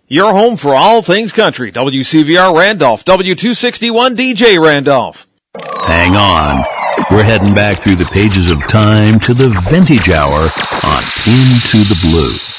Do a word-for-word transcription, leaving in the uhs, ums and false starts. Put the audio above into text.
Your home for all things country. W C V R Randolph, W two sixty-one D J Randolph. Hang on. We're heading back through the pages of time to the vintage hour on Into the Blue.